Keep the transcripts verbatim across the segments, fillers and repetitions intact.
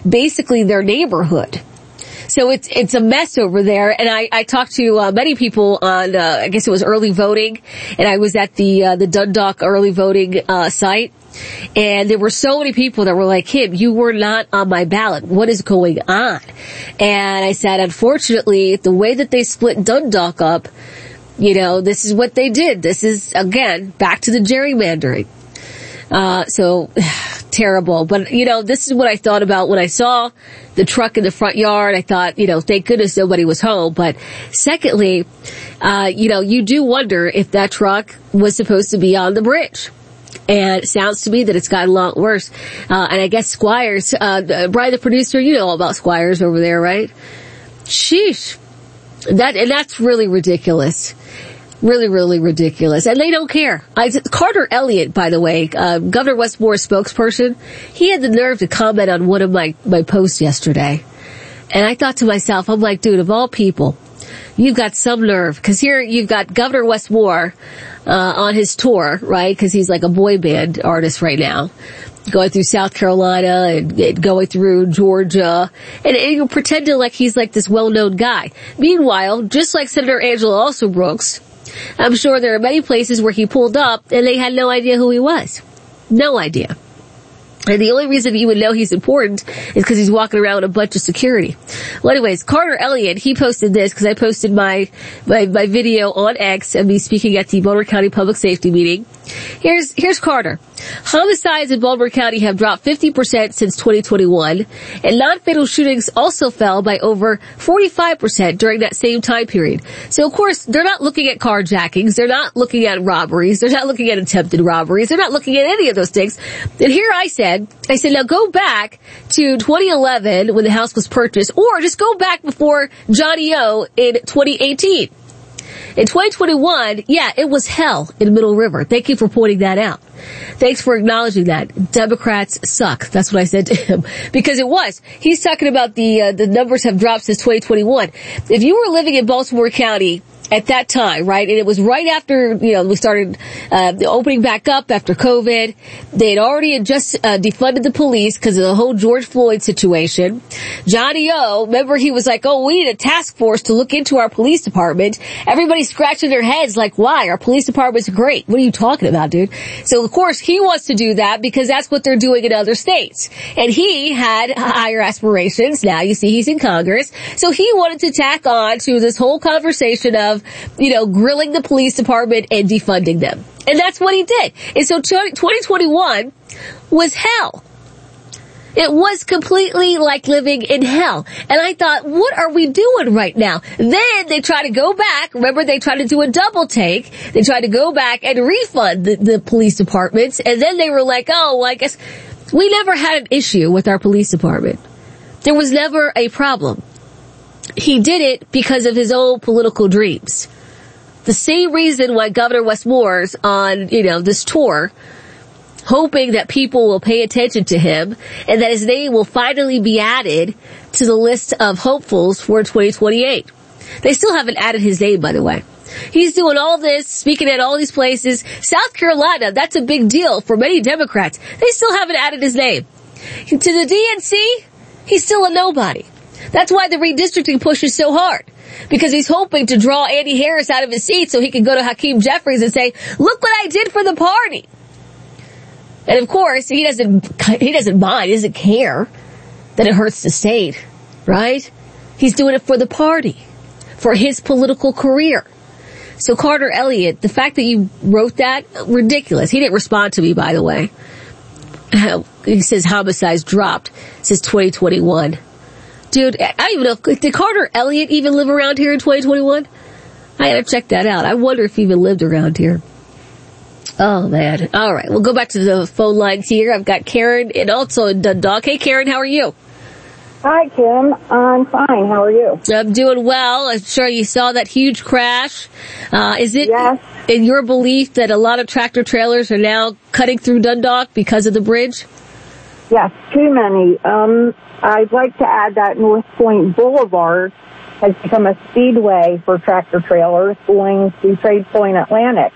basically their neighborhood. So it's it's a mess over there, and I, I talked to uh, many people on, uh, I guess it was early voting, and I was at the uh, the Dundalk early voting uh, site, and there were so many people that were like, Kim, you were not on my ballot. What is going on? And I said, unfortunately, the way that they split Dundalk up, you know, this is what they did. This is, again, back to the gerrymandering. Uh, so, terrible. But, you know, this is what I thought about when I saw the truck in the front yard. I thought, you know, thank goodness nobody was home. But secondly, uh, you know, you do wonder if that truck was supposed to be on the bridge. And it sounds to me that it's gotten a lot worse. Uh, and I guess Squires, uh, Brian, the producer, you know all about Squires over there, right? Sheesh. That, and that's really ridiculous. Really, really ridiculous. And they don't care. I, Carter Elliott, by the way, uh, Governor Wes Moore's spokesperson, he had the nerve to comment on one of my, my posts yesterday. And I thought to myself, I'm like, dude, of all people, you've got some nerve. Because here you've got Governor Wes Moore uh, on his tour, right? Because he's like a boy band artist right now. Going through South Carolina and, and going through Georgia and, and you're pretending like he's like this well-known guy. Meanwhile, just like Senator Angela Alsobrooks, I'm sure there are many places where he pulled up and they had no idea who he was. No idea. And the only reason you would know he's important is because he's walking around with a bunch of security. Well, anyways, Carter Elliott, he posted this because I posted my, my, my video on X of me speaking at the Baltimore County Public Safety meeting. Here's, here's Carter. Homicides in Baltimore County have dropped fifty percent since twenty twenty-one, and non-fatal shootings also fell by over forty-five percent during that same time period. So, of course, they're not looking at carjackings, they're not looking at robberies, they're not looking at attempted robberies, they're not looking at any of those things. And here I said, I said, now go back to twenty eleven when the house was purchased, or just go back before Johnny O in twenty eighteen. In twenty twenty-one, yeah, it was hell in Middle River. Thank you for pointing that out. Thanks for acknowledging that. Democrats suck. That's what I said to him. Because it was. He's talking about the uh, the numbers have dropped since twenty twenty-one. If you were living in Baltimore County at that time, right, and it was right after, you know, we started uh, the opening back up after COVID. They had already just uh, defunded the police because of the whole George Floyd situation. Johnny O, remember he was like, oh, we need a task force to look into our police department. Everybody's scratching their heads like, why? Our police department's great. What are you talking about, dude? So, of course, he wants to do that because that's what they're doing in other states. And he had higher aspirations. Now you see he's in Congress. So he wanted to tack on to this whole conversation of, you know, grilling the police department and defunding them. And that's what he did. And so twenty twenty-one was hell. It was completely like living in hell. And I thought, what are we doing right now? Then they try to go back. Remember, they tried to do a double take. They tried to go back and refund the, the police departments. And then they were like, oh, well, I guess we never had an issue with our police department. There was never a problem. He did it because of his own political dreams. The same reason why Governor Wes Moore's on, you know, this tour, hoping that people will pay attention to him and that his name will finally be added to the list of hopefuls for twenty twenty-eight. They still haven't added his name, by the way. He's doing all this, speaking at all these places. South Carolina, that's a big deal for many Democrats. They still haven't added his name. To the D N C, he's still a nobody. That's why the redistricting push is so hard. Because he's hoping to draw Andy Harris out of his seat so he can go to Hakeem Jeffries and say, look what I did for the party. And of course, he doesn't, he doesn't mind, he doesn't care that it hurts the state, right? He's doing it for the party, for his political career. So Carter Elliott, the fact that you wrote that, ridiculous. He didn't respond to me, by the way. He says homicides dropped since twenty twenty-one. Dude, I don't even know, did Carter Elliott even live around here in twenty twenty-one? I gotta check that out. I wonder if he even lived around here. Oh, man. All right, we'll go back to the phone lines here. I've got Karen and also in Dundalk. Hey, Karen, how are you? Hi, Kim. I'm fine. How are you? I'm doing well. I'm sure you saw that huge crash. Uh, is it yes. in your belief that a lot of tractor trailers are now cutting through Dundalk because of the bridge? Yes, too many. Um, I'd like to add that North Point Boulevard has become a speedway for tractor trailers going to Trade Point Atlantic.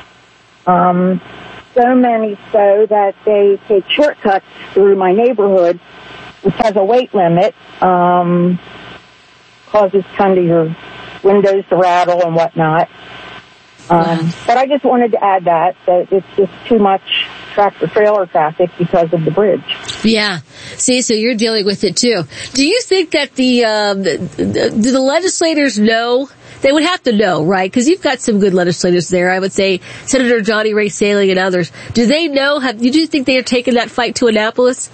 Um, so many so that they take shortcuts through my neighborhood which has a weight limit, um, causes kind of your windows to rattle and whatnot. Um, but I just wanted to add that, that it's just too much tractor-trailer traffic because of the bridge. Yeah. See, so you're dealing with it too. Do you think that the, um, the, the do the legislators know? They would have to know, right? Because you've got some good legislators there. I would say Senator Johnny Ray Saling and others. Do they know? Have, do you think they are taking that fight to Annapolis?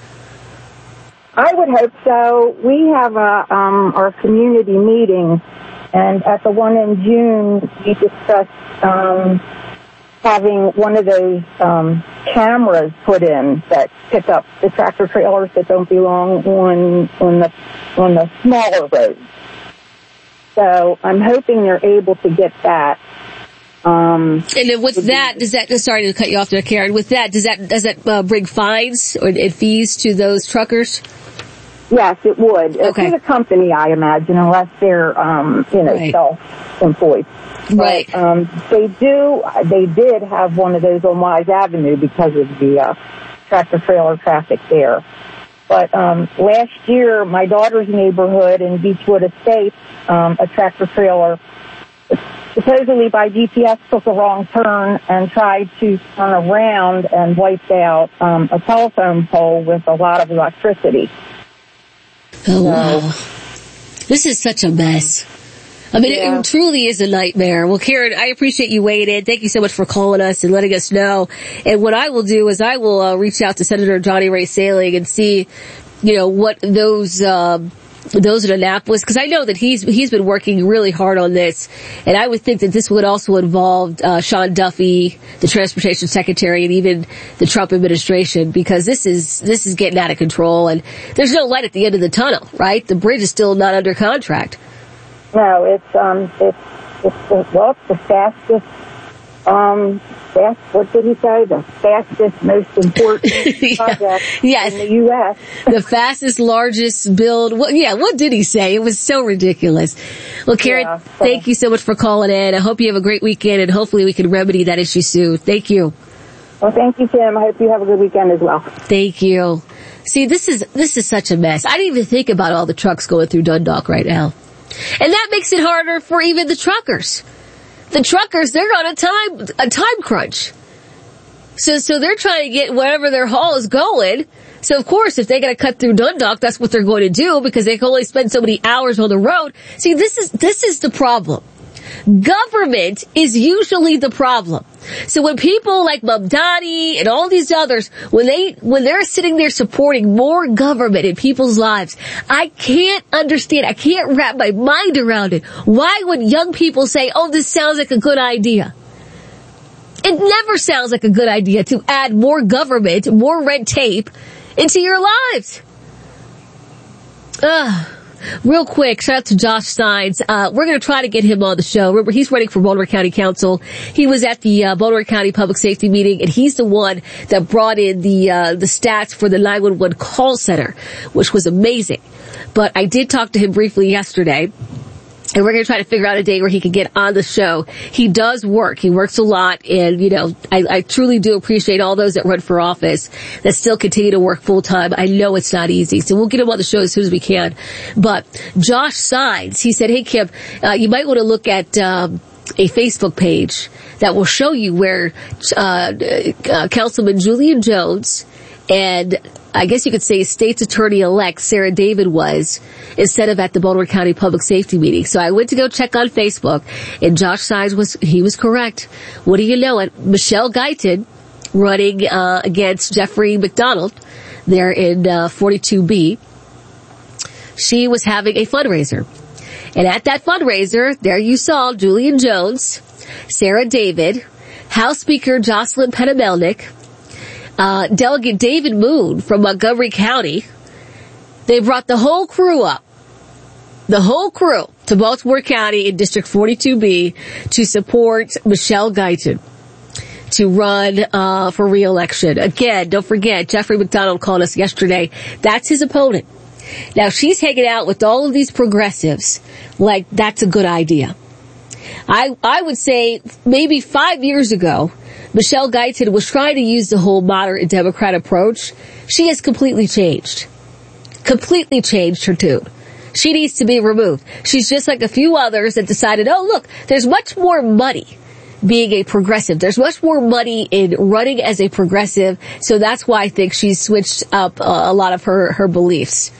I would hope so. We have a, um, our community meeting, and at the one in June, we discussed um, having one of those um, cameras put in that pick up the tractor trailers that don't belong on on the on the smaller roads. So I'm hoping they're able to get that. Um, and then with that, does that? Sorry to cut you off there, Karen. With that, does that does that uh, bring fines or and fees to those truckers? Yes, it would. Okay. It's a company, I imagine, unless they're um, you know right. self-employed. Right. But, um, they do. They did have one of those on Wise Avenue because of the uh, tractor trailer traffic there. But um, last year, my daughter's neighborhood in Beechwood Estates, um, a tractor trailer, supposedly by G P S, took a wrong turn and tried to turn around and wiped out um, a telephone pole with a lot of electricity. Oh, wow. This is such a mess. I mean, yeah. it, it truly is a nightmare. Well, Karen, I appreciate you weighing in. Thank you so much for calling us and letting us know. And what I will do is I will uh, reach out to Senator Johnny Ray Saling and see, you know, what those, um, those in Annapolis, because I know that he's he's been working really hard on this, and I would think that this would also involve uh, Sean Duffy, the Transportation Secretary, and even the Trump administration, because this is this is getting out of control, and there's no light at the end of the tunnel, right? The bridge is still not under contract. No, it's um, it's it's the, well, it's the fastest. Um, fast, what did he say? The fastest, most important yeah. project yes. in the U S The fastest, largest build. Well, yeah, what did he say? It was so ridiculous. Well, Karen, yeah, so. thank you so much for calling in. I hope you have a great weekend, and hopefully we can remedy that issue soon. Thank you. Well, thank you, Tim. I hope you have a good weekend as well. Thank you. See, this is this is such a mess. I didn't even think about all the trucks going through Dundalk right now. And that makes it harder for even the truckers. The truckers, they're on a time, a time crunch. So, so they're trying to get wherever their haul is going. So of course, if they gotta cut through Dundalk, that's what they're going to do because they can only spend so many hours on the road. See, this is, this is the problem. Government is usually the problem. So when people like Mamdani and all these others, when they, when they're sitting there supporting more government in people's lives, I can't understand, I can't wrap my mind around it. Why would young people say, oh, this sounds like a good idea? It never sounds like a good idea to add more government, more red tape into your lives. Ugh. Real quick, shout out to Josh Steins. Uh, we're going to try to get him on the show. Remember, he's running for Baltimore County Council. He was at the uh, Baltimore County Public Safety meeting, and he's the one that brought in the uh, the stats for the nine one one call center, which was amazing. But I did talk to him briefly yesterday. And we're going to try to figure out a day where he can get on the show. He does work. He works a lot. And, you know, I, I truly do appreciate all those that run for office that still continue to work full time. I know it's not easy. So we'll get him on the show as soon as we can. But Josh Steins, he said, hey, Kim, uh, you might want to look at, um, a Facebook page that will show you where, uh, uh Councilman Julian Jones and I guess you could say State's Attorney-elect Sarah David was instead of at the Baltimore County Public Safety meeting. So I went to go check on Facebook, and Josh Steins was, he was correct. What do you know it? Michelle Guyton running uh against Jeffrey McDonald there in uh forty-two B. She was having a fundraiser. And at that fundraiser, there you saw Julian Jones, Sarah David, House Speaker Jocelyn Penamelnick, Uh, Delegate David Moon from Montgomery County. They brought the whole crew up, the whole crew to Baltimore County in District forty-two B to support Michelle Guyton to run, uh, for re-election. Again, don't forget, Jeffrey McDonald called us yesterday. That's his opponent. Now she's hanging out with all of these progressives like that's a good idea. I, I would say maybe five years ago, Michelle Guyton was trying to use the whole moderate Democrat approach. She has completely changed. completely changed her tune. She needs to be removed. She's just like a few others that decided, oh, look, there's much more money being a progressive. There's much more money in running as a progressive, so that's why I think she's switched up uh, a lot of her, her beliefs.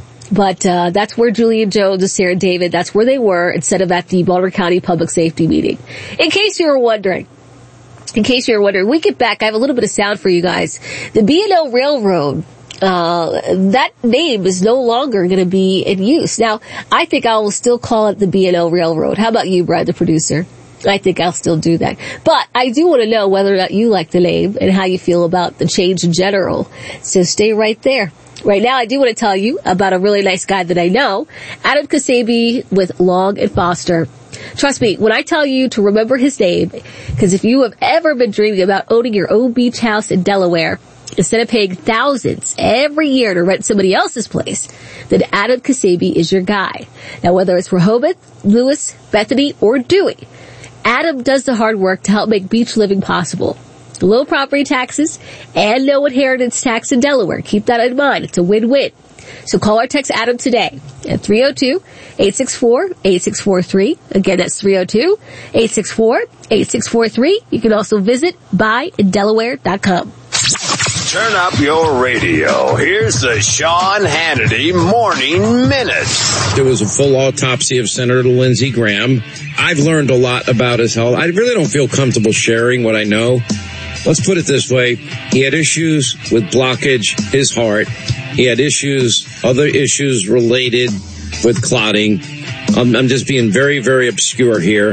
But uh that's where Julian Jones and Sarah David, that's where they were, instead of at the Baltimore County Public Safety meeting. In case you were wondering, in case you were wondering, we get back, I have a little bit of sound for you guys. The B and O Railroad, uh that name is no longer going to be in use. Now, I think I will still call it the B and O Railroad. How about you, Brad, the producer? I think I'll still do that. But I do want to know whether or not you like the name and how you feel about the change in general. So stay right there. Right now, I do want to tell you about a really nice guy that I know, Adam Kasabi with Long and Foster. Trust me, when I tell you to remember his name, because if you have ever been dreaming about owning your own beach house in Delaware, instead of paying thousands every year to rent somebody else's place, then Adam Kasabi is your guy. Now, whether it's Rehoboth, Lewis, Bethany, or Dewey, Adam does the hard work to help make beach living possible. Low property taxes and no inheritance tax in Delaware. Keep that in mind. It's a win-win. So call or text Adam today at three oh two, eight six four, eight six four three. Again, that's three oh two, eight six four, eight six four three. You can also visit buy in delaware dot com. Turn up your radio. Here's the Sean Hannity Morning Minute. There was a full autopsy of Senator Lindsey Graham. I've learned a lot about his health. I really don't feel comfortable sharing what I know. Let's put it this way. He had issues with blockage, his heart. He had issues, other issues related with clotting. Um, I'm just being very, very obscure here.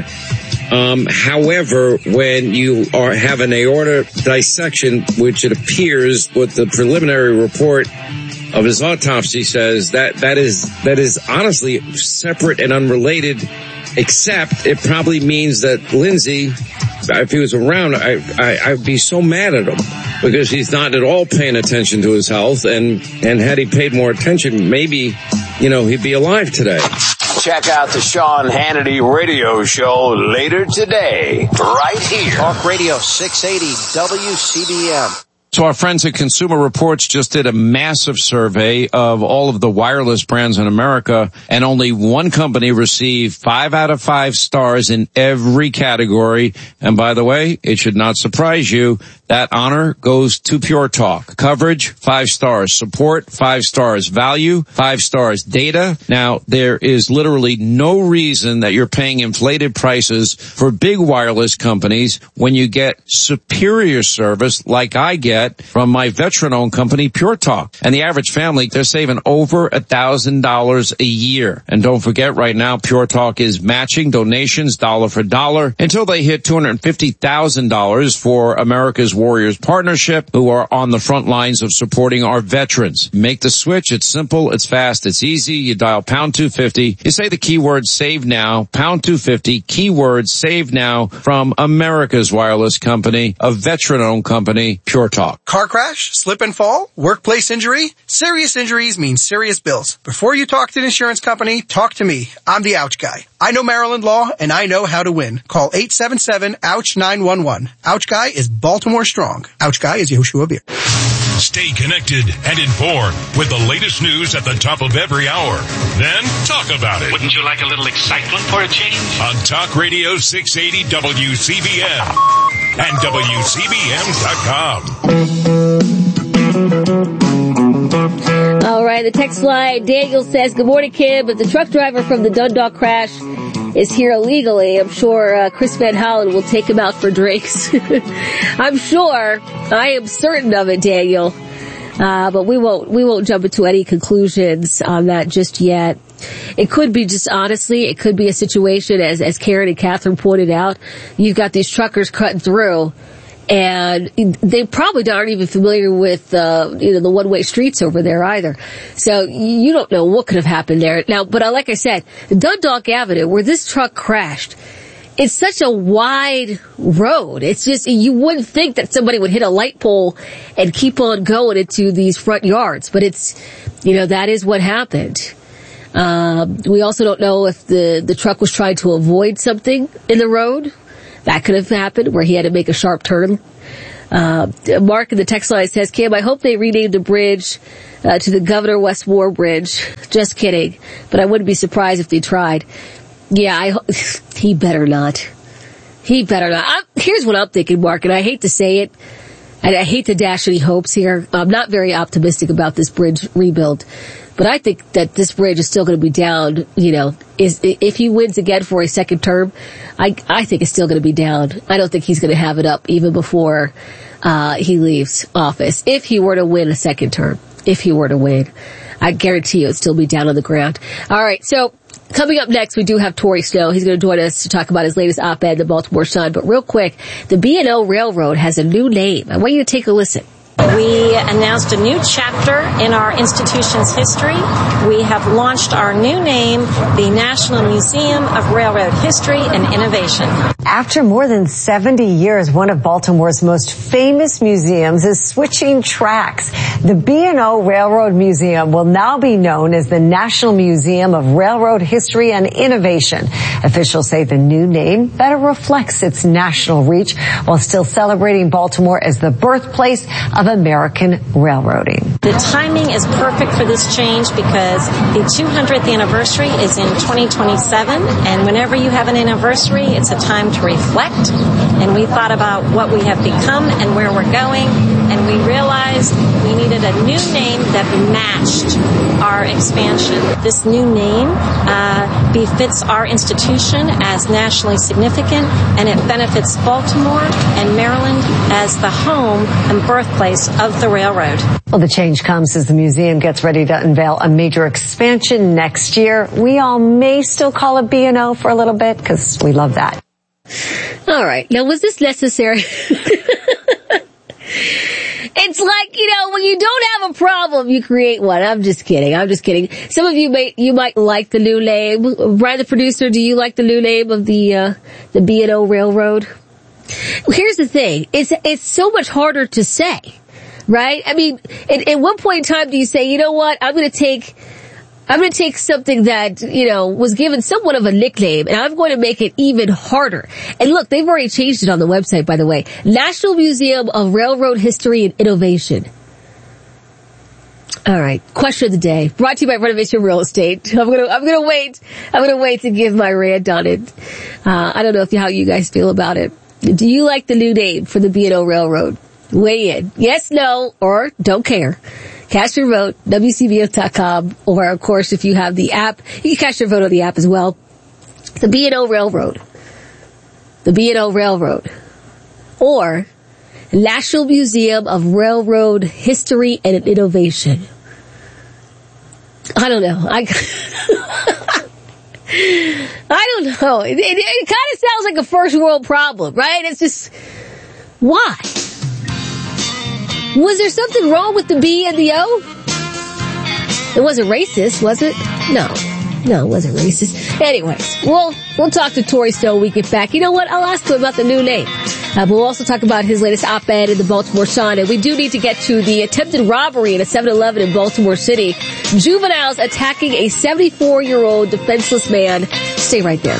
Um, however, when you are have an aorta dissection, which it appears what the preliminary report of his autopsy says, that, that is, that is honestly separate and unrelated, except it probably means that Lindsey, if he was around, I, I, I'd be so mad at him because he's not at all paying attention to his health. And, and had he paid more attention, maybe, you know, he'd be alive today. Check out the Sean Hannity radio show later today, right here. Talk Radio six eighty W C B M. So our friends at Consumer Reports just did a massive survey of all of the wireless brands in America, and only one company received five out of five stars in every category. And by the way, it should not surprise you, that honor goes to Pure Talk. Coverage, five stars. Support, five stars. Value, five stars. Data, now there is literally no reason that you're paying inflated prices for big wireless companies when you get superior service like I get from my veteran-owned company, Pure Talk. And the average family, they're saving over a thousand dollars a year. And don't forget, right now, Pure Talk is matching donations dollar for dollar until they hit two hundred fifty thousand dollars for America's Warriors Partnership, who are on the front lines of supporting our veterans. Make the switch. It's simple. It's fast. It's easy. You dial pound two fifty. You say the keyword save now, pound two fifty, keyword save now from America's wireless company, a veteran-owned company, Pure Talk. Car crash, slip and fall, workplace injury. Serious injuries mean serious bills. Before you talk to an insurance company, talk to me. I'm the Ouch Guy. I know Maryland law and I know how to win. Call eight seven seven, ouch nine one one. Ouch Guy is Baltimore strong. Ouch Guy is Yehoshua Beer. Stay connected and informed with the latest news at the top of every hour. Then talk about it. Wouldn't you like a little excitement for a change? On Talk Radio six eighty W C B M and W C B M dot com. All right, the text line, Daniel says, good morning, Kim. If the truck driver from the Dundalk crash is here illegally, I'm sure uh, Chris Van Hollen will take him out for drinks. I'm sure. I am certain of it, Daniel. Uh, but we won't, we won't jump into any conclusions on that just yet. It could be just honestly, it could be a situation as, as Karen and Catherine pointed out. You've got these truckers cutting through, and they probably aren't even familiar with, uh, you know, the one-way streets over there either. So you don't know what could have happened there. Now, but uh, like I said, Dundalk Avenue, where this truck crashed, it's such a wide road. It's just, you wouldn't think that somebody would hit a light pole and keep on going into these front yards. But it's, you know, that is what happened. Uh, we also don't know if the, the truck was trying to avoid something in the road. That could have happened, where he had to make a sharp turn. Uh, Mark in the text line says, Kim, I hope they renamed the bridge uh, to the Governor West War Bridge. Just kidding. But I wouldn't be surprised if they tried. Yeah, I ho- he better not. He better not. I'm, here's what I'm thinking, Mark, and I hate to say it, and I hate to dash any hopes here. I'm not very optimistic about this bridge rebuild. But I think that this bridge is still going to be down, you know, is, if he wins again for a second term, I, I think it's still going to be down. I don't think he's going to have it up even before, uh, he leaves office. If he were to win a second term, if he were to win, I guarantee you it'd still be down on the ground. All right. So coming up next, we do have Torrey Snow. He's going to join us to talk about his latest op-ed in the Baltimore Sun. But real quick, the B and O Railroad has a new name. I want you to take a listen. We announced a new chapter in our institution's history. We have launched our new name, the National Museum of Railroad History and Innovation. After more than seventy years, one of Baltimore's most famous museums is switching tracks. The B and O Railroad Museum will now be known as the National Museum of Railroad History and Innovation. Officials say the new name better reflects its national reach while still celebrating Baltimore as the birthplace of American railroading. The timing is perfect for this change because the two hundredth anniversary is in twenty twenty-seven, and whenever you have an anniversary, it's a time to reflect. And we thought about what we have become and where we're going, and we realized we needed a new name that matched our expansion. This new name uh, befits our institution as nationally significant, and it benefits Baltimore and Maryland as the home and birthplace of the railroad. Well, the change comes as the museum gets ready to unveil a major expansion next year. We all may still call it B and O for a little bit because we love that. All right. Now, was this necessary? It's like, you know, when you don't have a problem, you create one. I'm just kidding. I'm just kidding. Some of you may, you might like the new name. Brian, the producer, do you like the new name of the, uh, the B and O Railroad? Here's the thing. It's, it's so much harder to say, right? I mean, at, at one point in time, do you say, you know what, I'm going to take, I'm going to take something that, you know, was given somewhat of a nickname, and I'm going to make it even harder. And look, they've already changed it on the website, by the way. National Museum of Railroad History and Innovation. All right. Question of the day. Brought to you by Renovation Real Estate. I'm going to, I'm going to wait. I'm going to wait to give my rant on it. Uh, I don't know if how you guys feel about it. Do you like the new name for the B and O Railroad? Weigh in. Yes, no, or don't care. Cast your vote, W C B S dot com, or of course, if you have the app, you can cast your vote on the app as well. The B and O Railroad. The B and O Railroad. Or National Museum of Railroad History and Innovation. I don't know. I, I don't know. It, it, it kind of sounds like a first world problem, right? It's just, why? Was there something wrong with the B and the O? It wasn't racist, was it? No. No, it wasn't racist. Anyways, we'll, we'll talk to Torrey Snow when we get back. You know what? I'll ask him about the new name. Uh, we'll also talk about his latest op-ed in the Baltimore Sun. And we do need to get to the attempted robbery in a seven eleven in Baltimore City. Juveniles attacking a seventy-four-year-old defenseless man. Stay right there.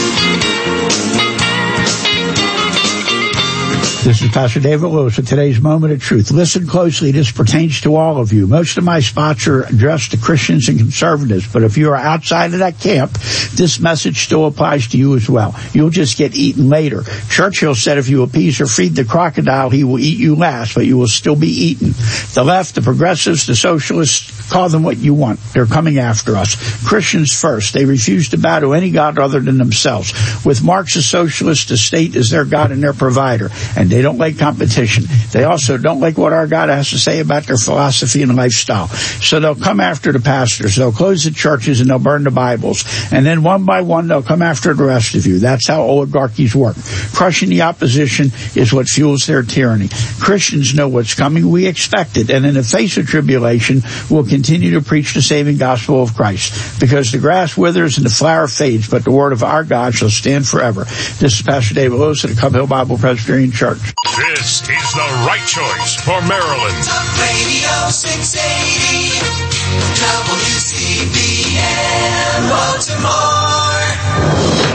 This is Pastor David Lewis with today's Moment of Truth. Listen closely. This pertains to all of you. Most of my spots are addressed to Christians and conservatives, but if you are outside of that camp, this message still applies to you as well. You'll just get eaten later. Churchill said if you appease or feed the crocodile, he will eat you last, but you will still be eaten. The left, the progressives, the socialists, call them what you want. They're coming after us. Christians first. They refuse to bow to any God other than themselves. With Marxist socialists, the state is their God and their provider. And they don't like competition. They also don't like what our God has to say about their philosophy and lifestyle. So they'll come after the pastors. They'll close the churches and they'll burn the Bibles. And then one by one, they'll come after the rest of you. That's how oligarchies work. Crushing the opposition is what fuels their tyranny. Christians know what's coming. We expect it. And in the face of tribulation, we'll continue to preach the saving gospel of Christ. Because the grass withers and the flower fades, but the word of our God shall stand forever. This is Pastor David Lewis at the Cub Hill Bible Presbyterian Church. This is the right choice for Maryland. Talk Radio six eighty, W C B M Baltimore. Thank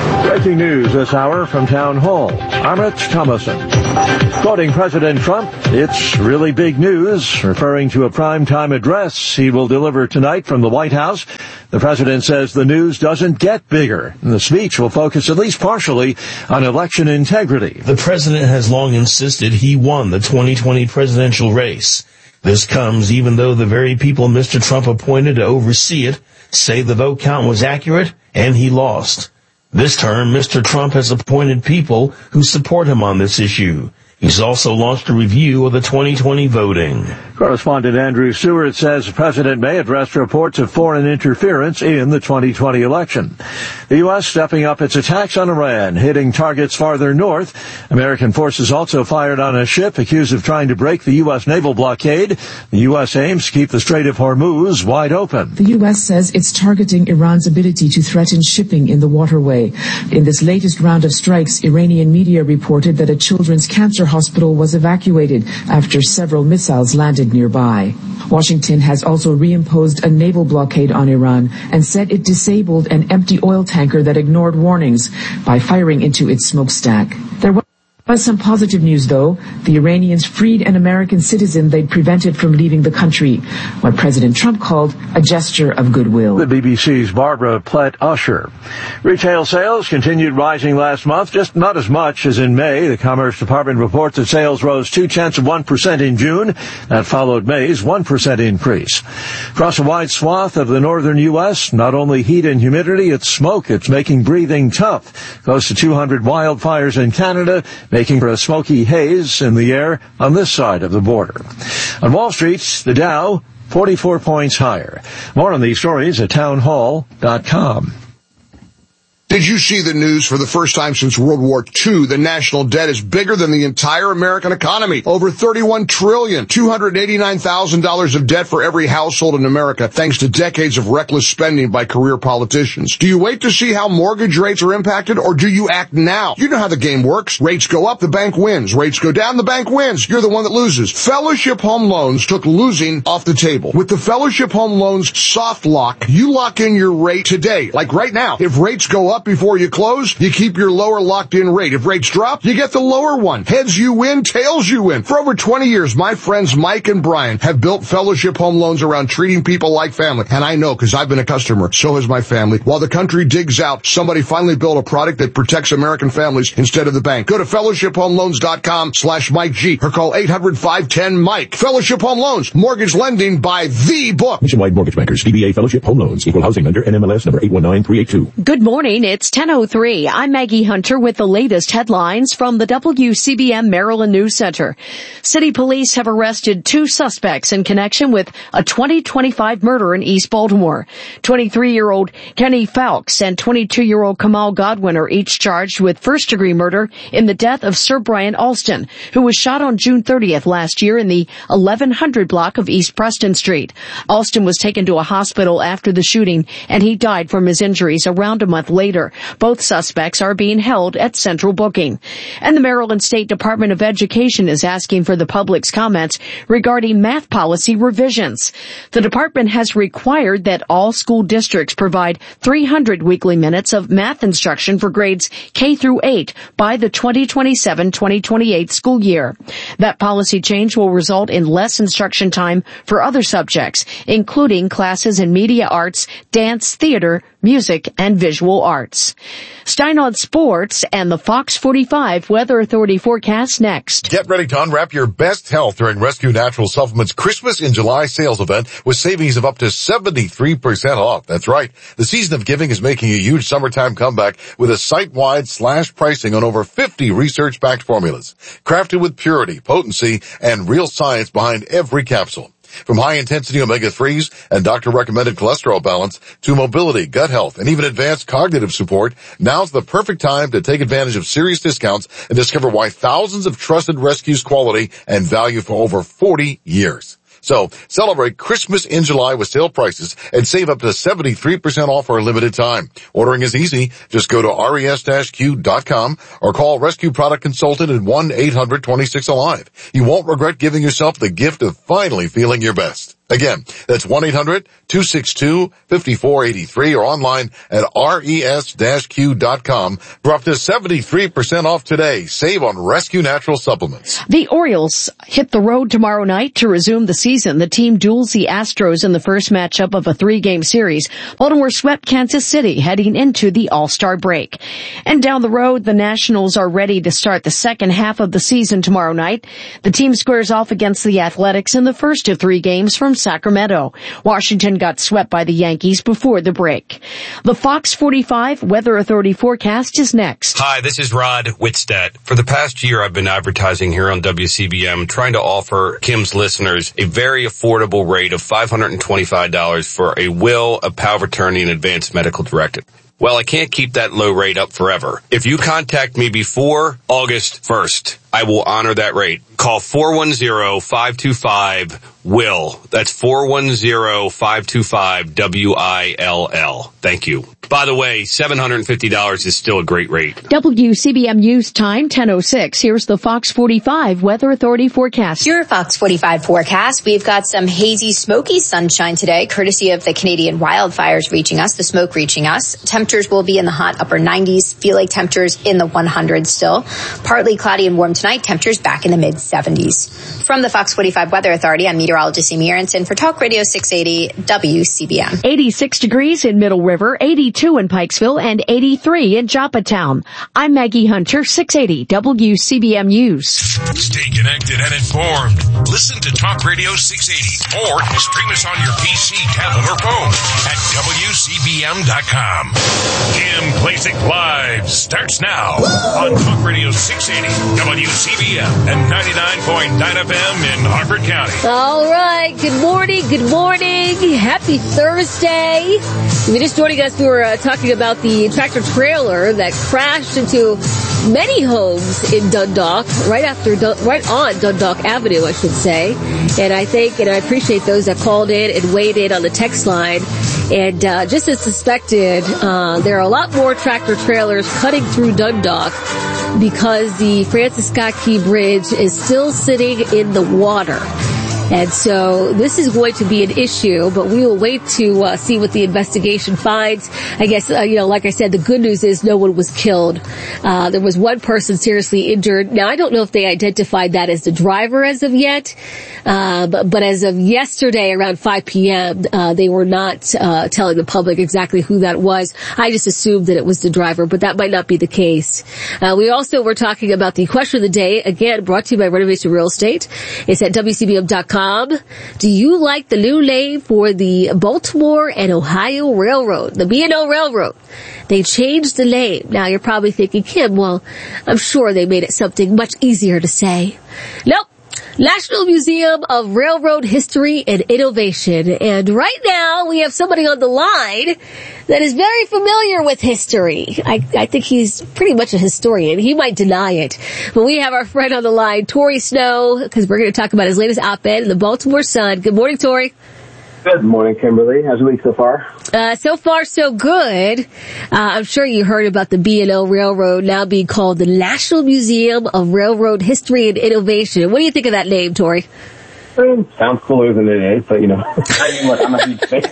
Breaking news this hour from Town Hall. I'm Rich Thomason. Quoting President Trump, it's really big news, referring to a primetime address he will deliver tonight from the White House. The president says the news doesn't get bigger. The speech will focus at least partially on election integrity. The president has long insisted he won the twenty twenty presidential race. This comes even though the very people Mister Trump appointed to oversee it say the vote count was accurate and he lost. This term, Mister Trump has appointed people who support him on this issue. He's also launched a review of the twenty twenty voting. Correspondent Andrew Stewart says the president may address reports of foreign interference in the twenty twenty election. The U S stepping up its attacks on Iran, hitting targets farther north. American forces also fired on a ship accused of trying to break the U S naval blockade. The U S aims to keep the Strait of Hormuz wide open. The U S says it's targeting Iran's ability to threaten shipping in the waterway. In this latest round of strikes, Iranian media reported that a children's cancer hospital was evacuated after several missiles landed nearby. Washington has also reimposed a naval blockade on Iran and said it disabled an empty oil tanker that ignored warnings by firing into its smokestack. There was some positive news, though. The Iranians freed an American citizen they'd prevented from leaving the country, what President Trump called a gesture of goodwill. The B B C's Barbara Plett-Usher. Retail sales continued rising last month, just not as much as in May. The Commerce Department reports that sales rose two-tenths of one percent in June. That followed May's one percent increase. Across a wide swath of the northern U S, not only heat and humidity, it's smoke that's making breathing tough. Close to two hundred wildfires in Canada, making for a smoky haze in the air on this side of the border. On Wall Street, the Dow, forty-four points higher. More on these stories at townhall dot com. Did you see the news? For the first time since World War Two, the national debt is bigger than the entire American economy. Over thirty-one trillion dollars, two hundred eighty-nine thousand dollars of debt for every household in America, thanks to decades of reckless spending by career politicians. Do you wait to see how mortgage rates are impacted, or do you act now? You know how the game works. Rates go up, the bank wins. Rates go down, the bank wins. You're the one that loses. Fellowship Home Loans took losing off the table. With the Fellowship Home Loans soft lock, you lock in your rate today. Like right now, if rates go up before you close, you keep your lower locked-in rate. If rates drop, you get the lower one. Heads you win, tails you win. For over twenty years, my friends Mike and Brian have built Fellowship Home Loans around treating people like family. And I know, because I've been a customer. So has my family. While the country digs out, somebody finally built a product that protects American families instead of the bank. Go to fellowship home loans dot com slash Mike G or call eight hundred, five ten, Mike. Fellowship Home Loans. Mortgage lending by the book. Nationwide Mortgage Bankers. D B A Fellowship Home Loans. Equal housing lender. N M L S number eight one nine three eight two. Good morning. It's ten oh three. I'm Maggie Hunter with the latest headlines from the W C B M Maryland News Center. City police have arrested two suspects in connection with a twenty twenty-five murder in East Baltimore. twenty-three-year-old Kenny Fowlks and twenty-two-year-old Kamal Godwin are each charged with first-degree murder in the death of Sir Brian Alston, who was shot on June thirtieth last year in the eleven hundred block of East Preston Street. Alston was taken to a hospital after the shooting, and he died from his injuries around a month later. Both suspects are being held at central booking. And the Maryland State Department of Education is asking for the public's comments regarding math policy revisions. The department has required that all school districts provide three hundred weekly minutes of math instruction for grades K through eight by the twenty twenty-seven twenty twenty-eight school year. That policy change will result in less instruction time for other subjects, including classes in media arts, dance, theater, music, and visual arts. Stein on Sports and the Fox forty-five Weather Authority forecast next. Get ready to unwrap your best health during Rescue Natural Supplements Christmas in July sales event with savings of up to seventy-three percent off. That's right. The season of giving is making a huge summertime comeback with a site-wide slash pricing on over fifty research-backed formulas. Crafted with purity, potency, and real science behind every capsule. From high-intensity omega threes and doctor-recommended cholesterol balance to mobility, gut health, and even advanced cognitive support, now's the perfect time to take advantage of serious discounts and discover why thousands of trusted rescues quality and value for over forty years. So, celebrate Christmas in July with sale prices and save up to seventy-three percent off for a limited time. Ordering is easy. Just go to res dash q dot com or call Rescue Product Consultant at one eight hundred twenty-six alive. You won't regret giving yourself the gift of finally feeling your best. Again, that's one eight hundred two six two five four eight three or online at res dash q dot com for up to seventy-three percent off today. Save on Rescue Natural Supplements. The Orioles hit the road tomorrow night to resume the season. The team duels the Astros in the first matchup of a three-game series. Baltimore swept Kansas City heading into the All-Star break. And down the road, the Nationals are ready to start the second half of the season tomorrow night. The team squares off against the Athletics in the first of three games from Sacramento. Washington got swept by the Yankees before the break. The Fox forty-five Weather Authority forecast is next. Hi, this is Rod Whitstead. For the past year, I've been advertising here on W C B M, trying to offer Kim's listeners a very affordable rate of five hundred twenty-five dollars for a will, a power of attorney, and advanced medical directive. Well, I can't keep that low rate up forever. If you contact me before August first, I will honor that rate. Call four one zero, five two five, W I L. That's four one zero, five two five, W I L L. Thank you. By the way, seven hundred fifty dollars is still a great rate. W C B M News Time, ten oh six. Here's the Fox forty-five Weather Authority forecast. Your Fox forty-five forecast. We've got some hazy, smoky sunshine today, courtesy of the Canadian wildfires reaching us, the smoke reaching us. Temperatures will be in the hot upper nineties. Feel like temperatures in the one hundreds still. Partly cloudy and warm tonight. Temperatures back in the mid seventies. From the Fox forty-five Weather Authority, I'm meteorologist Amy Aronson for Talk Radio six eighty W C B M. eighty-six degrees in Middle River, eighty-two in Pikesville, and eighty-three in Joppatown. I'm Maggie Hunter, six eighty W C B M News. Stay connected and informed. Listen to Talk Radio six eighty or stream us on your P C, tablet, or phone at W C B M dot com. Kim Klacik Live starts now on Talk Radio six eighty W C B M and ninety-nine point nine F M in Harford County. All right. Good morning. Good morning. Happy Thursday. If you're just joining us, we were uh, talking about the tractor trailer that crashed into many homes in Dundalk, right after, right on Dundalk Avenue, I should say. And I think, and I appreciate those that called in and weighed in on the text line. And uh, just as suspected, uh, there are a lot more tractor trailers cutting through Dundalk because the Francis Scott Key Bridge is still sitting in the water. And so this is going to be an issue, but we will wait to uh, see what the investigation finds. I guess, uh, you know, like I said, the good news is no one was killed. Uh, there was one person seriously injured. Now, I don't know if they identified that as the driver as of yet, uh, but, but as of yesterday around five p.m., uh, they were not uh, telling the public exactly who that was. I just assumed that it was the driver, but that might not be the case. Uh, we also were talking about the question of the day, again, brought to you by Renovation Real Estate. It's at W C B M dot com. Do you like the new name for the Baltimore and Ohio Railroad, the B and O Railroad? They changed the name. Now you're probably thinking, Kim, well, I'm sure they made it something much easier to say. Nope. National Museum of Railroad History and Innovation. And right now we have somebody on the line that is very familiar with history. I, I think he's pretty much a historian. He might deny it. But we have our friend on the line, Tori Snow, because we're going to talk about his latest op-ed in the Baltimore Sun. Good morning, Tori. Good morning, Kimberly. How's your week so far? Uh, so far, so good. Uh, I'm sure you heard about the B and O Railroad now being called the National Museum of Railroad History and Innovation. What do you think of that name, Tori? I mean, sounds cooler than it is, but you know, I mean, look, I'm a huge fan.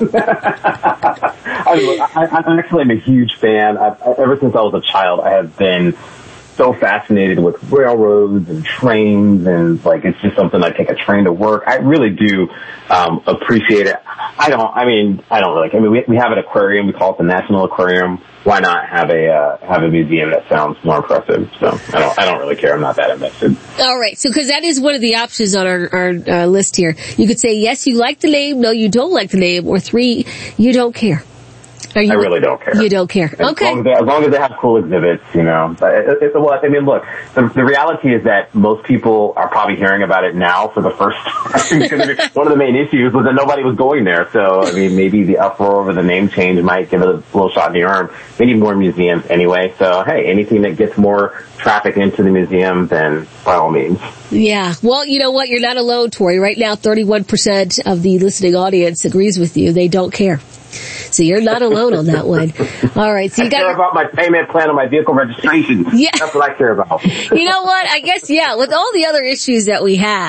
I mean, look, I, I'm actually I'm a huge fan. I've, ever since I was a child, I have been so fascinated with railroads and trains, and like it's just something I take a train to work. I really do um appreciate it. I don't. I mean, I don't really. I mean, we we have an aquarium. We call it the National Aquarium. Why not have a uh, have a museum that sounds more impressive? So I don't. I don't really care. I'm not that invested. All right. So because that is one of the options on our, our uh, list here. You could say yes, you like the name. No, you don't like the name. Or three, you don't care. Are you, I really don't care. You don't care. As Okay. Long as, they, as long as they have cool exhibits, you know. But it, it, well, I mean, look, the, the reality is that most people are probably hearing about it now for the first time. Because one of the main issues was that nobody was going there. So, I mean, maybe the uproar over the name change might give it a little shot in the arm. We need more museums anyway. So, hey, anything that gets more traffic into the museum, then by all means. Yeah. Well, you know what? You're not alone, Tori. Right now, thirty-one percent of the listening audience agrees with you. They don't care. So you're not alone on that one. All right. So you I got care about my payment plan on my vehicle registration. Yeah. That's what I care about. You know what? I guess, yeah, with all the other issues that we have,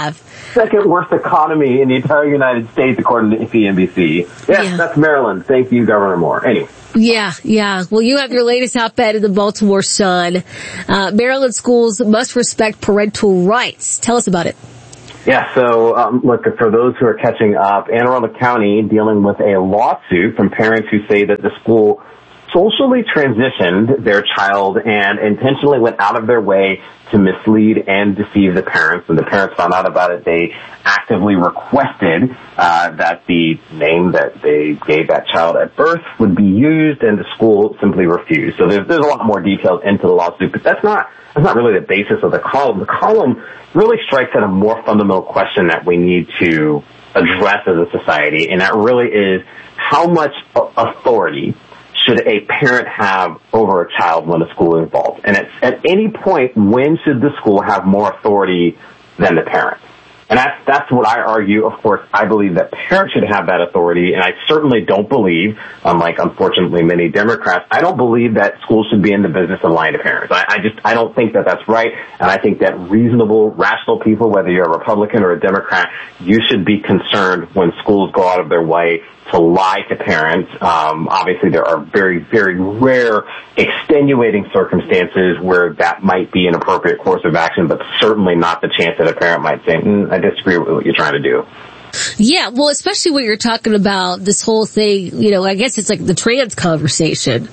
second worst economy in the entire United States, according to C N B C. Yes, yeah. That's Maryland. Thank you, Governor Moore. Anyway. Yeah, yeah. Well, you have your latest op-ed in the Baltimore Sun. Uh, Maryland schools must respect parental rights. Tell us about it. Yeah, so um, look, for those who are catching up, Anne Arundel County dealing with a lawsuit from parents who say that the school socially transitioned their child and intentionally went out of their way to mislead and deceive the parents. When the parents found out about it, they actively requested uh, that the name that they gave that child at birth would be used, and the school simply refused. So there's, there's a lot more details into the lawsuit, but that's not that's not really the basis of the column. The column really strikes at a more fundamental question that we need to address as a society, and that really is how much authority should a parent have over a child when a school is involved? And at, at any point, when should the school have more authority than the parent? And that's, that's what I argue. Of course, I believe that parents should have that authority, and I certainly don't believe, unlike unfortunately many Democrats, I don't believe that schools should be in the business of lying to parents. I, I just, I don't think that that's right, and I think that reasonable, rational people, whether you're a Republican or a Democrat, you should be concerned when schools go out of their way to lie to parents. Um, obviously, there are very, very rare extenuating circumstances where that might be an appropriate course of action, but certainly not the chance that a parent might say, mm, I disagree with what you're trying to do. Yeah, well, especially when you're talking about this whole thing, you know, I guess it's like the trans conversation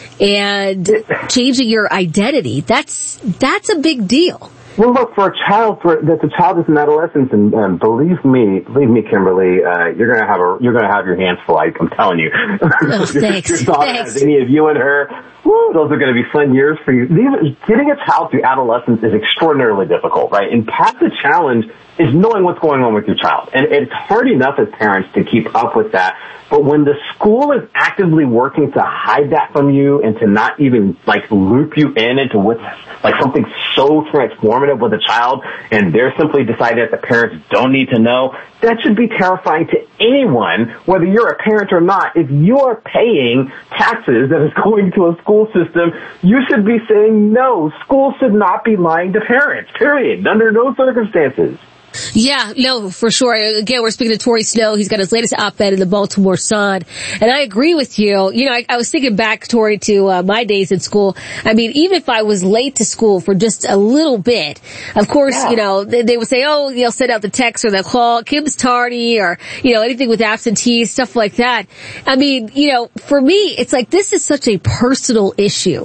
and changing your identity. That's, that's a big deal. Well, look, for a child, for that the child is in adolescence, and um, believe me, believe me, Kimberly, uh, you're gonna have a, you're gonna have your hands full. I, I'm telling you. Oh, thanks. Your daughter thanks. has any of you and her. Woo, those are going to be fun years for you. These, getting a child through adolescence is extraordinarily difficult, right? And part of the challenge is knowing what's going on with your child, and it's hard enough as parents to keep up with that. But when the school is actively working to hide that from you and to not even like loop you in into what's like something so transformative with a child, and they're simply deciding that the parents don't need to know, that should be terrifying to anyone, whether you're a parent or not. If you're paying taxes that is going to a school system, you should be saying no. Schools should not be lying to parents, period, under no circumstances. Yeah, no, for sure. Again, we're speaking to Torrey Snow. He's got his latest op-ed in the Baltimore Sun. And I agree with you. You know, I, I was thinking back, Torrey, to uh, my days in school. I mean, even if I was late to school for just a little bit, of course, yeah. you know, they, they would say, oh, you'll send out the text or the call, Kim's tardy, or, you know, anything with absentees, stuff like that. I mean, you know, for me, it's like this is such a personal issue.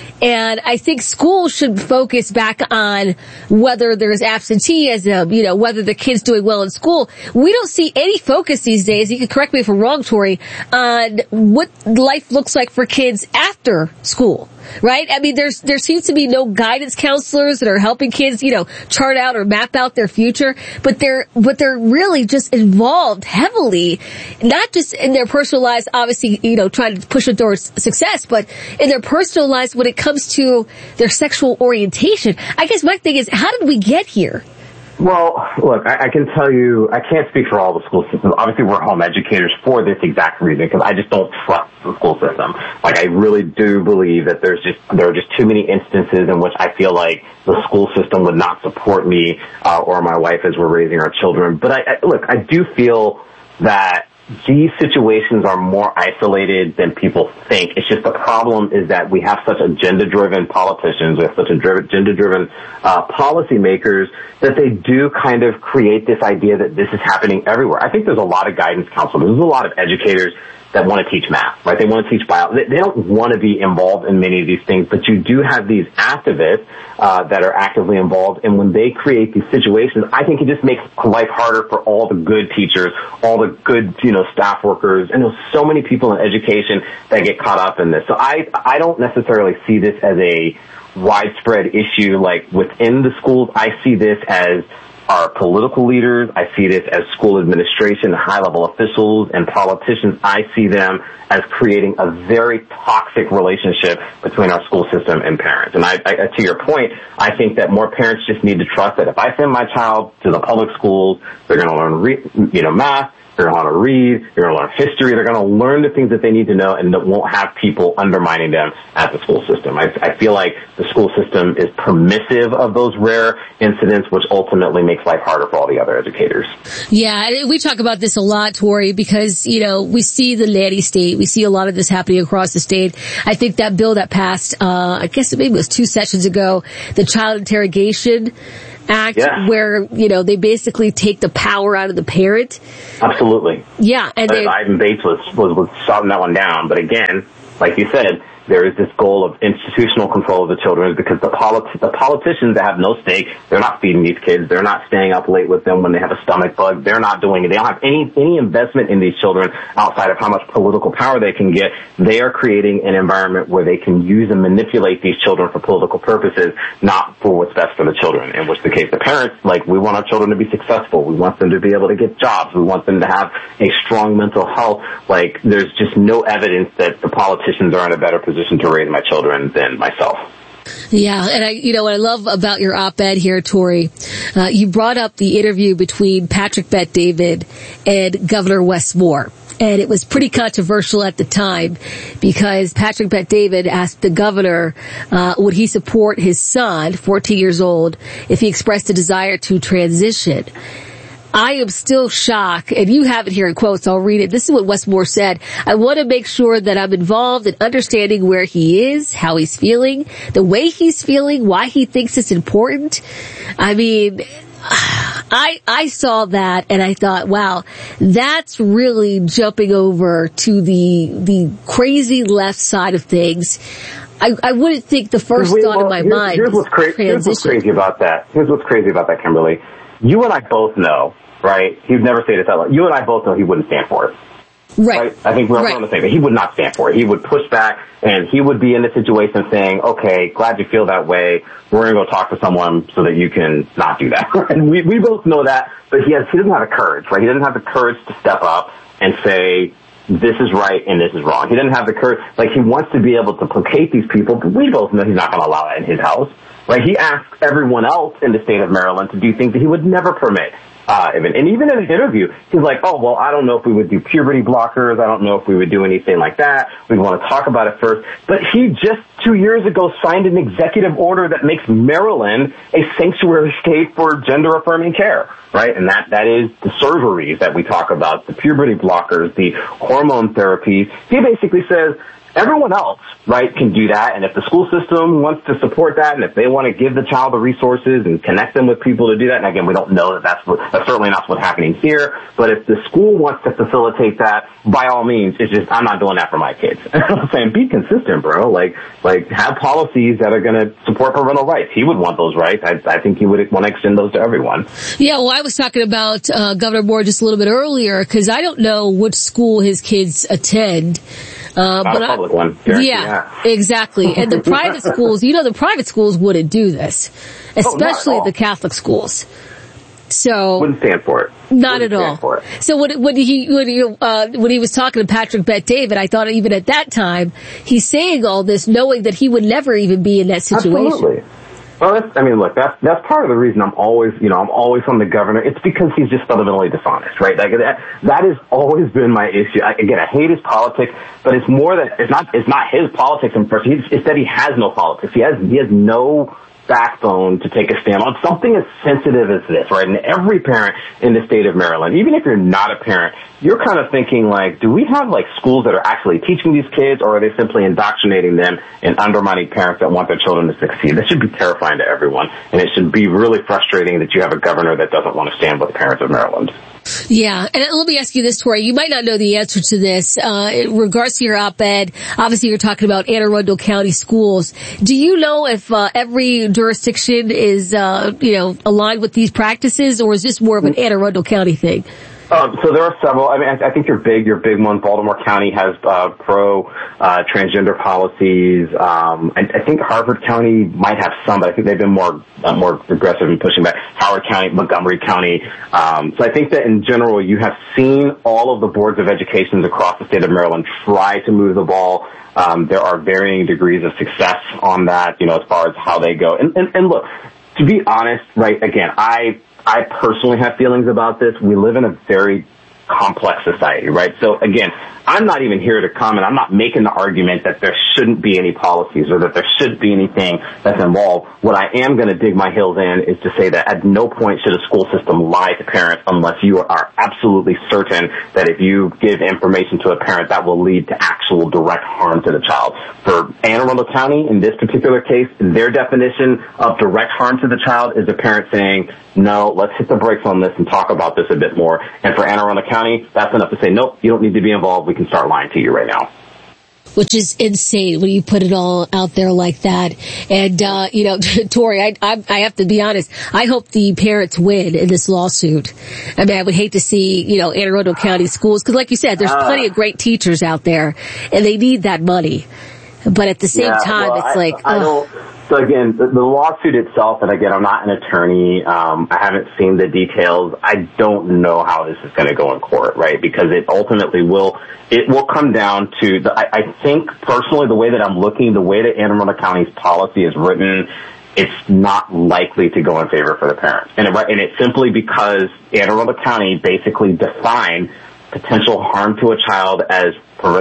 And I think schools should focus back on whether there's absenteeism, you know, whether the kid's doing well in school. We don't see any focus these days, you can correct me if I'm wrong, Torrey, on what life looks like for kids after school. Right? I mean, there's, there seems to be no guidance counselors that are helping kids, you know, chart out or map out their future, but they're, but they're really just involved heavily, not just in their personal lives, obviously, you know, trying to push it towards success, but in their personal lives when it comes to their sexual orientation. I guess my thing is, how did we get here? Well, look, I, I can tell you, I can't speak for all the school systems. Obviously, we're home educators for this exact reason, because I just don't trust the school system. Like, I really do believe that there's just, there are just too many instances in which I feel like the school system would not support me, uh, or my wife as we're raising our children. But I, I look, I do feel that these situations are more isolated than people think. It's just the problem is that we have such agenda-driven politicians, we have such agenda-driven uh, policymakers that they do kind of create this idea that this is happening everywhere. I think there's a lot of guidance counselors, there's a lot of educators that want to teach math, right? They want to teach biology. They don't want to be involved in many of these things, but you do have these activists uh, that are actively involved, and when they create these situations, I think it just makes life harder for all the good teachers, all the good, you know, staff workers, and there's so many people in education that get caught up in this. So I, I don't necessarily see this as a widespread issue like within the schools. I see this as our political leaders. I see this as school administration, high-level officials, and politicians. I see them as creating a very toxic relationship between our school system and parents. And I, I, to your point, I think that more parents just need to trust that if I send my child to the public schools, they're going to learn, re, you know, math, They're going to learn how to read. They're going to learn history. They're going to learn the things that they need to know and that won't have people undermining them at the school system. I, I feel like the school system is permissive of those rare incidents, which ultimately makes life harder for all the other educators. Yeah, we talk about this a lot, Tori, because, you know, we see the nanny state. We see a lot of this happening across the state. I think that bill that passed, uh, I guess maybe it was two sessions ago, the Child Interrogation Act, yeah. where, you know, they basically take the power out of the parent. Absolutely. Yeah. And they, Ivan Bates was, was, was shouting that one down. But again, like you said, there is this goal of institutional control of the children because the, politi- the politicians that have no stake, they're not feeding these kids. They're not staying up late with them when they have a stomach bug. They're not doing it. They don't have any, any investment in these children outside of how much political power they can get. They are creating an environment where they can use and manipulate these children for political purposes, not for what's best for the children. In which the case, the parents, like, we want our children to be successful. We want them to be able to get jobs. We want them to have a strong mental health. Like, there's just no evidence that the politicians are in a better position to raise my children than myself. Yeah, and I, you know, what I love about your op-ed here, Tori, uh, you brought up the interview between Patrick Bet-David and Governor Wes Moore. And it was pretty controversial at the time because Patrick Bet-David asked the governor, uh, would he support his son, fourteen years old, if he expressed a desire to transition. I am still shocked, and you have it here in quotes, I'll read it. This is what Wes Moore said. I want to make sure that I'm involved in understanding where he is, how he's feeling, the way he's feeling, why he thinks it's important. I mean, I, I saw that and I thought, wow, that's really jumping over to the, the crazy left side of things. I, I wouldn't think the first we, thought well, in my here's, mind here's what's, cra- here's what's crazy about that. Here's what's crazy about that, Kimberly. You and I both know, right? He'd never say this out loud. You and I both know he wouldn't stand for it. Right. right? I think we're right. on the same page. He would not stand for it. He would push back, and he would be in the situation saying, okay, glad you feel that way. We're going to go talk to someone so that you can not do that. And we, we both know that, but he has, he doesn't have the courage, right? He doesn't have the courage to step up and say, this is right and this is wrong. He doesn't have the courage. Like, he wants to be able to placate these people, but we both know he's not going to allow that in his house. Right? He asks everyone else in the state of Maryland to do things that he would never permit. Uh, even, and even in an interview, he's like, oh, well, I don't know if we would do puberty blockers. I don't know if we would do anything like that. We want to talk about it first. But he just two years ago signed an executive order that makes Maryland a sanctuary state for gender affirming care. Right? And that, that is the surgeries that we talk about, the puberty blockers, the hormone therapies. He basically says, everyone else, right, can do that, and if the school system wants to support that, and if they want to give the child the resources and connect them with people to do that, and again, we don't know that that's, what, that's certainly not what's happening here, but if the school wants to facilitate that, by all means, it's just, I'm not doing that for my kids. I'm saying, be consistent, bro. Like, like, have policies that are going to support parental rights. He would want those rights. I, I think he would want to extend those to everyone. Yeah, well, I was talking about uh, Governor Moore just a little bit earlier, because I don't know which school his kids attend. Uh, Not but a public I, one. Yeah, exactly. And the private schools, you know, the private schools wouldn't do this, especially oh, the Catholic schools. So wouldn't stand for it. Not wouldn't at all. For it. So when, when he when he, uh, when he was talking to Patrick Bet-David, I thought even at that time he's saying all this knowing that he would never even be in that situation. Absolutely. Well, that's, I mean, look, that's, that's part of the reason I'm always, you know, I'm always on the governor. It's because he's just fundamentally dishonest, right? Like, that, that has always been my issue. I, again, I hate his politics, but it's more that, it's not, it's not his politics in first. It's, it's that he has no politics. He has, he has no backbone to take a stand on something as sensitive as this, right? And every parent in the state of Maryland, even if you're not a parent, you're kind of thinking like, do we have like schools that are actually teaching these kids, or are they simply indoctrinating them and undermining parents that want their children to succeed? That should be terrifying to everyone, and it should be really frustrating that you have a governor that doesn't want to stand with the parents of Maryland. Yeah, and let me ask you this, Tori. You might not know the answer to this. Uh, in regards to your op-ed, obviously you're talking about Anne Arundel County schools. Do you know if uh, every jurisdiction is, uh, you know, aligned with these practices, or is this more of an Anne Arundel County thing? Um, so there are several. I mean, I, I think your big, your big one. Baltimore County has uh, pro uh, transgender policies. Um, I, I think Harford County might have some, but I think they've been more uh, more aggressive in pushing back. Howard County, Montgomery County. Um, so I think that in general, you have seen all of the boards of education across the state of Maryland try to move the ball. Um, there are varying degrees of success on that, you know, as far as how they go. And, and, and look, to be honest, right? Again, I. I personally have feelings about this. We live in a very complex society, right? So again, I'm not even here to comment. I'm not making the argument that there shouldn't be any policies or that there should be anything that's involved. What I am going to dig my heels in is to say that at no point should a school system lie to parents unless you are absolutely certain that if you give information to a parent, that will lead to actual direct harm to the child. For Anne Arundel County, in this particular case, their definition of direct harm to the child is a parent saying, no, let's hit the brakes on this and talk about this a bit more. And for Anne Arundel County, that's enough to say, nope, you don't need to be involved. We can start lying to you right now. Which is insane when you put it all out there like that. And, uh, you know, Tori, I, I, I have to be honest. I hope the parents win in this lawsuit. I mean, I would hate to see, you know, Anne Arundel County schools, because like you said, there's uh, plenty of great teachers out there, and they need that money. But at the same yeah, time, well, it's I, like, I oh. don't. So again, the, the lawsuit itself, and again, I'm not an attorney. Um, I haven't seen the details. I don't know how this is going to go in court, right? Because it ultimately will, it will come down to the, I, I think personally the way that I'm looking, the way that Anne Arundel County's policy is written, it's not likely to go in favor for the parents. And, it, and it's simply because Anne Arundel County basically defined potential harm to a child as,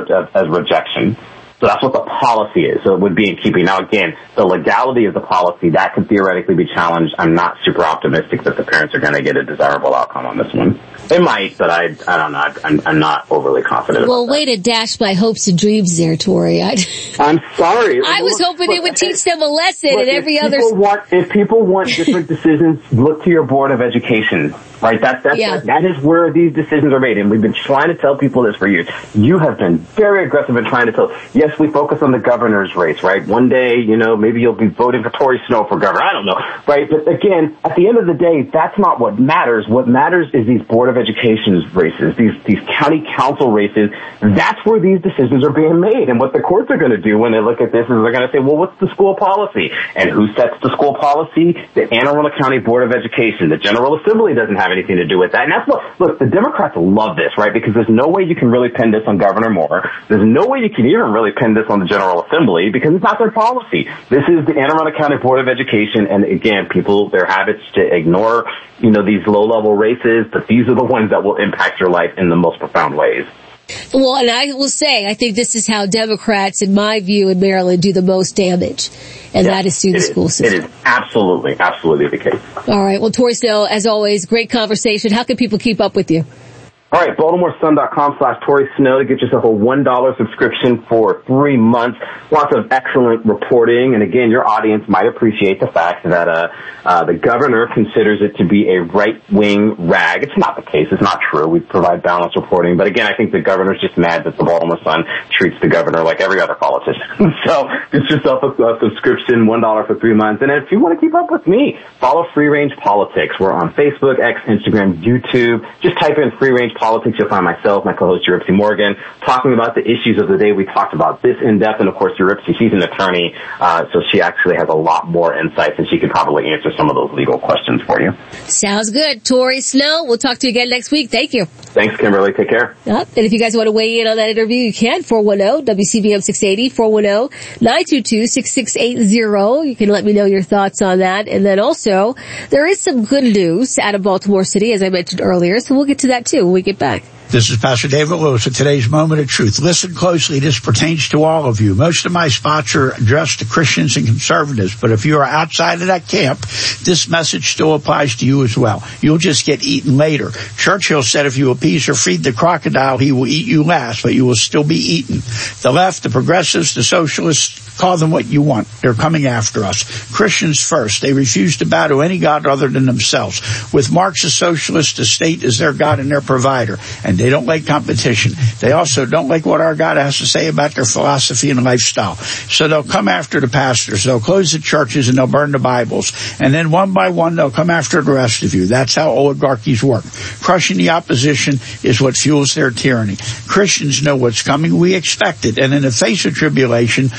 as rejection. So that's what the policy is. So it would be in keeping. Now, again, the legality of the policy, that could theoretically be challenged. I'm not super optimistic that the parents are going to get a desirable outcome on this one. They might, but I, I don't know. I'm, I'm not overly confident Well, about way that. to dash my hopes and dreams there, Tori. I, I'm sorry. I was hoping it would teach them a lesson Look, and every if other... People want, if people want different decisions, look to your Board of Education. Right, that, that's, yeah. that, that is where these decisions are made, and we've been trying to tell people this for years. You have been very aggressive in trying to tell, yes, we focus on the governor's race, right? One day, you know, maybe you'll be voting for Tori Snow for governor, I don't know, right? But again, at the end of the day, that's not what matters. What matters is these Board of Education races, these, these county council races. That's where these decisions are being made, and what the courts are going to do when they look at this is they're going to say, well, what's the school policy? And who sets the school policy? The Anne Arundel County Board of Education. The General Assembly doesn't have anything to do with that. And that's what, look, the Democrats love this, right? Because there's no way you can really pin this on Governor Moore. There's no way you can even really pin this on the General Assembly because it's not their policy. This is the Anne Arundel County Board of Education, and again, people, their habits to ignore, you know, these low-level races, but these are the ones that will impact your life in the most profound ways. Well, and I will say, I think this is how Democrats, in my view, in Maryland, do the most damage. And yeah, that is through the school is, system. It is absolutely, absolutely the case. All right. Well, Tori Snow, as always, great conversation. How can people keep up with you? All right, BaltimoreSun.com slash Tori Snow to get yourself a one dollar subscription for three months. Lots of excellent reporting. And again, your audience might appreciate the fact that uh, uh the governor considers it to be a right-wing rag. It's not the case. It's not true. We provide balanced reporting. But again, I think the governor's just mad that the Baltimore Sun treats the governor like every other politician. So get yourself a, a subscription, one dollar for three months. And if you want to keep up with me, follow Free Range Politics. We're on Facebook, X, Instagram, YouTube. Just type in Free Range Politics, you'll find myself, my co-host Euripsy Morgan, talking about the issues of the day. We talked about this in depth, and of course Euripsy, she's an attorney, uh, so she actually has a lot more insights, and she could probably answer some of those legal questions for you. Sounds good. Tori Snow, we'll talk to you again next week. Thank you. Thanks, Kimberly. Take care. Yep. And if you guys want to weigh in on that interview, you can. four one zero W C B M six eighty, four one zero nine two two six six eight zero. You can let me know your thoughts on that. And then also, there is some good news out of Baltimore City, as I mentioned earlier, so we'll get to that too when we get back. This is Pastor David Lewis with today's Moment of Truth. Listen closely. This pertains to all of you. Most of my spots are addressed to Christians and conservatives, but if you are outside of that camp, this message still applies to you as well. You'll just get eaten later. Churchill said if you appease or feed the crocodile, he will eat you last, but you will still be eaten. The left, the progressives, the socialists, call them what you want. They're coming after us. Christians first. They refuse to bow to any God other than themselves. With Marxist socialists, the state is their God and their provider. And they don't like competition. They also don't like what our God has to say about their philosophy and lifestyle. So they'll come after the pastors. They'll close the churches and they'll burn the Bibles. And then one by one, they'll come after the rest of you. That's how oligarchies work. Crushing the opposition is what fuels their tyranny. Christians know what's coming. We expect it. And in the face of tribulation, we'll continue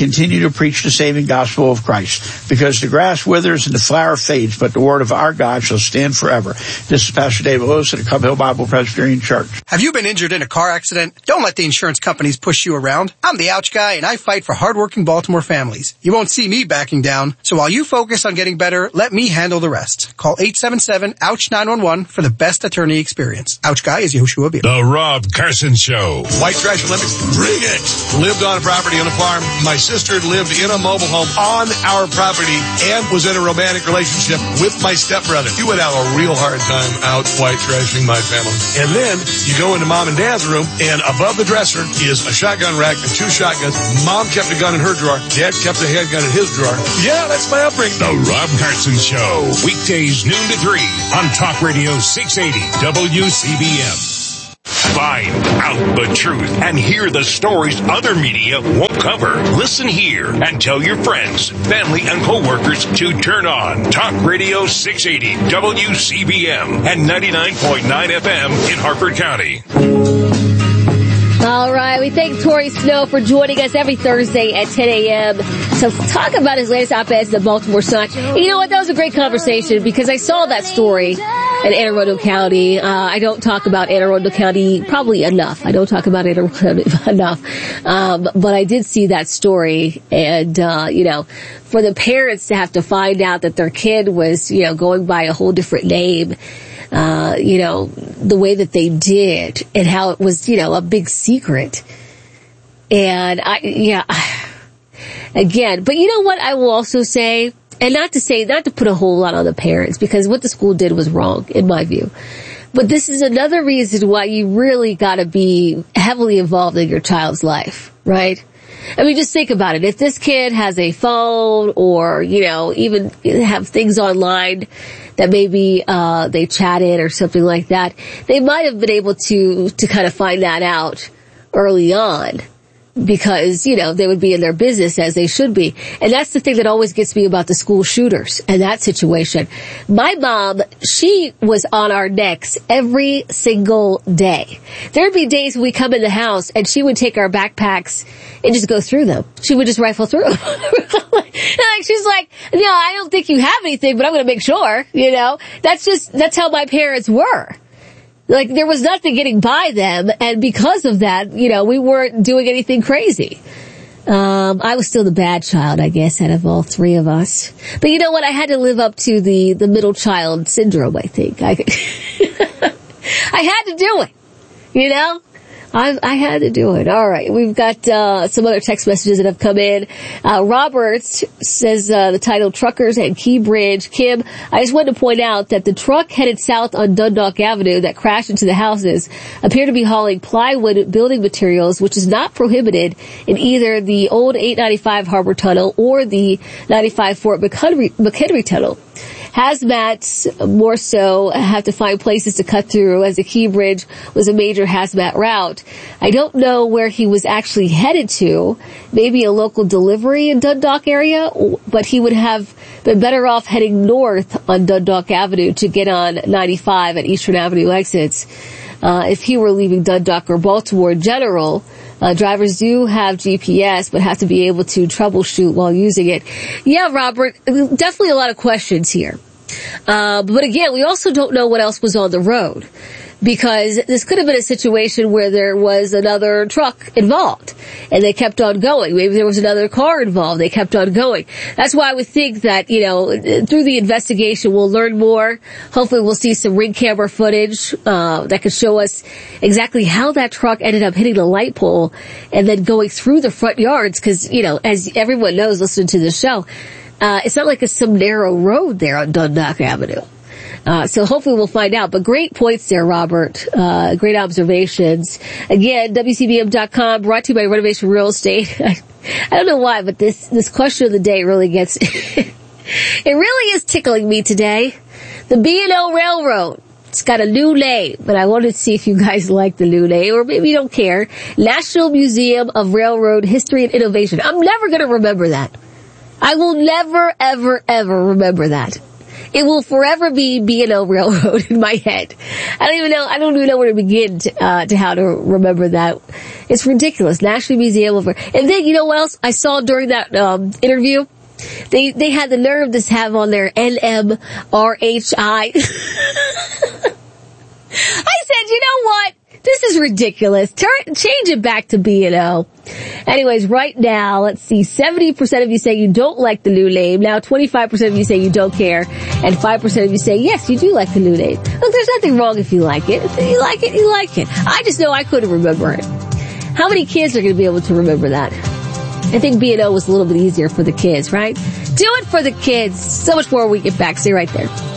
continue to preach the saving gospel of Christ, because the grass withers and the flower fades, but the word of our God shall stand forever. This is Pastor David Lewis at the Cup Hill Bible Presbyterian Church. Have you been injured in a car accident? Don't let the insurance companies push you around. I'm the Ouch Guy, and I fight for hardworking Baltimore families. You won't see me backing down, so while you focus on getting better, let me handle the rest. Call eight seven seven, ouch nine one one for the best attorney experience. Ouch Guy is Yehoshua Beer. The Rob Carson Show. White Trash Olympics, bring it! Lived on a property on a farm. My sister lived in a mobile home on our property and was in a romantic relationship with my stepbrother. He would have a real hard time out white trashing my family. And then you go into mom and dad's room, and above the dresser is a shotgun rack and two shotguns. Mom kept a gun in her drawer. Dad kept a handgun in his drawer. Yeah, that's my upbringing. The Rob Carson Show. Weekdays noon to three on Talk Radio six eighty W C B M. Find out the truth and hear the stories other media won't cover. Listen here and tell your friends, family, and coworkers to turn on Talk Radio six eighty W C B M and ninety-nine point nine F M in Harford County. All right, we thank Tori Snow for joining us every Thursday at ten a.m. to talk about his latest op-eds in the Baltimore Sun. You know what? That was a great conversation because I saw that story in Anne Arundel County. Uh, I don't talk about Anne Arundel County probably enough. I don't talk about Anne Arundel County enough. Um, but I did see that story, and, uh, you know, for the parents to have to find out that their kid was, you know, going by a whole different name, uh, you know, the way that they did and how it was, you know, a big secret. And I, yeah, again, but you know what I will also say, and not to say, not to put a whole lot on the parents, because what the school did was wrong, in my view. But this is another reason why you really gotta be heavily involved in your child's life, right? I mean, just think about it. If this kid has a phone or, you know, even have things online that maybe, uh, they chatted or something like that, they might have been able to, to kind of find that out early on. Because, you know, they would be in their business as they should be. And that's the thing that always gets me about the school shooters and that situation. My mom, she was on our necks every single day. There'd be days when we come in the house and she would take our backpacks and just go through them. She would just rifle through them. Like, she's like, no, I don't think you have anything, but I'm going to make sure, you know. That's just, that's how my parents were. Like, there was nothing getting by them, and because of that, you know, we weren't doing anything crazy. Um, I was still the bad child, I guess, out of all three of us. But you know what? I had to live up to the, the middle child syndrome, I think. I, I had to do it, you know? I, I had to do it. All right. We've got, uh, some other text messages that have come in. Uh, Robert says, uh, the title, Truckers and Key Bridge. Kim, I just wanted to point out that the truck headed south on Dundalk Avenue that crashed into the houses appear to be hauling plywood building materials, which is not prohibited in either the old eight ninety-five Harbor Tunnel or the ninety-five Fort McHenry, McHenry Tunnel. Hazmats more so have to find places to cut through, as the Key Bridge was a major hazmat route. I don't know where he was actually headed to, maybe a local delivery in Dundalk area, but he would have been better off heading north on Dundalk Avenue to get on ninety-five at Eastern Avenue exits. Uh, if he were leaving Dundalk or Baltimore in general, Uh, drivers do have G P S, but have to be able to troubleshoot while using it. Yeah, Robert, definitely a lot of questions here. Uh, but again, we also don't know what else was on the road. Because this could have been a situation where there was another truck involved and they kept on going. Maybe there was another car involved. They kept on going. That's why I would think that, you know, through the investigation we'll learn more. Hopefully we'll see some ring camera footage, uh, that could show us exactly how that truck ended up hitting the light pole and then going through the front yards. Cause, you know, as everyone knows listening to the show, uh, it's not like it's some narrow road there on Dundalk Avenue. Uh, so hopefully we'll find out. But great points there, Robert. Uh, great observations. Again, W C B M dot com, brought to you by Renovation Real Estate. I, I don't know why, but this, this question of the day really gets, it really is tickling me today. The B and O Railroad. It's got a new name, but I wanted to see if you guys like the new name, or maybe you don't care. National Museum of Railroad History and Innovation. I'm never going to remember that. I will never, ever, ever remember that. It will forever be B and O Railroad in my head. I don't even know, I don't even know where to begin to, uh, to how to remember that. It's ridiculous. National Museum of, and then you know what else I saw during that, um, interview? They, they had the nerve to have on their N M R H I. I said, you know what? This is ridiculous. Turn, change it back to B and O. Anyways, right now, let's see, seventy percent of you say you don't like the new name. Now twenty-five percent of you say you don't care. And five percent of you say, yes, you do like the new name. Look, there's nothing wrong if you like it. If you like it, you like it. I just know I couldn't remember it. How many kids are going to be able to remember that? I think B and O was a little bit easier for the kids, right? Do it for the kids. So much more when we get back. Stay right there.